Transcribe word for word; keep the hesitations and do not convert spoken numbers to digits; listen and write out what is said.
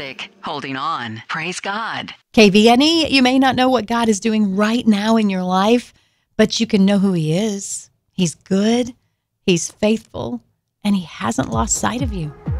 Music, holding on. Praise God. K V N E, you may not know what God is doing right now in your life, but you can know who He is. He's good, He's faithful, and He hasn't lost sight of you.